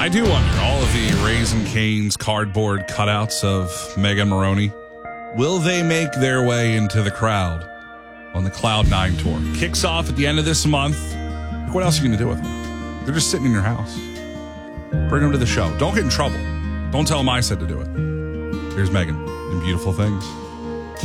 I do wonder, all of the Raising Cane's cardboard cutouts of Megan Maroney, will they make their way into the crowd on the Cloud 9 tour? Kicks off at the end of this month. What else are you going to do with them? They're just sitting in your house. Bring them to the show. Don't get in trouble. Don't tell them I said to do it. Here's Megan in Beautiful Things.